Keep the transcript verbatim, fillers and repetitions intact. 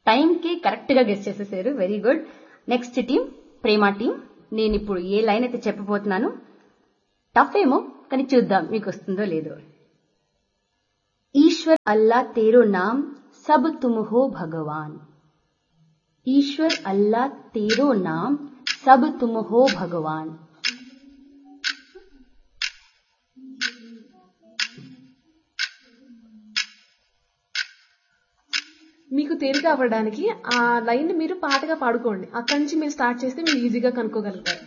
Time కి correct గా guess చేసేసారు. Very good. నెక్స్ట్ టీం ప్రేమ టీం. నేను ఇప్పుడు ఏ లైన్ అయితే చెప్పబోతున్నాను టఫ్ ఏమో కానీ చూద్దాం మీకు వస్తుందో లేదో. ఈశ్వర్ అల్లా తేరో నామ్ సబ్ తుమ్ హో భగవాన్. ఈశ్వర్ అల్లా తేరో నామ్ సబ్ తుమ్ హో భగవాన్. మీకు తేలిక అవ్వడానికి ఆ లైన్ మీరు పాటగా పాడుకోండి. అక్కడి నుంచి మీరు స్టార్ట్ చేస్తే మీరు ఈజీగా కనుక్కోగలుగుతారు.